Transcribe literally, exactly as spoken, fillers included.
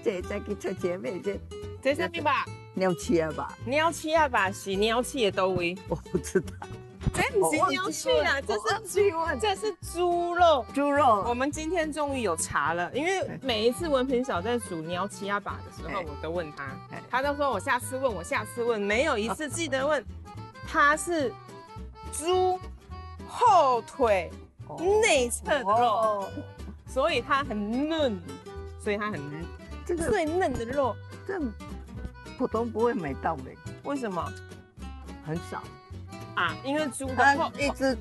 这再去找姐妹这这是什么吧？ 鸟翅啊吧？ 鸟翅啊吧，是鸟翅的豆味。 我不知道， 这不是鸟翅啊，这是这是猪肉。 猪肉。 我们今天终于有查了，因为每一次文平嫂在煮鸟翅啊吧的时候，我都问他，他都说我下次问，我下次问，没有一次记得问。它是猪后腿内侧的肉，所以它很嫩，所以它很这个最嫩的肉， 这普通不会买到的。 为什么？ 很少啊，因为猪的后一只